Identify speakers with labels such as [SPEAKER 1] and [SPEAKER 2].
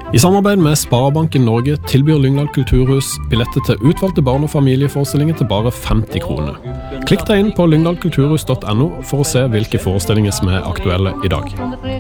[SPEAKER 1] I samarbeid med Sparebanken Norge tilbyr Lyngdal Kulturhus billetter til utvalgte barn- og familieforestillinger til bare 50 kroner. Klikk deg inn på lyngdalkulturhus.no for å se hvilke forestillinger som er aktuelle i dag.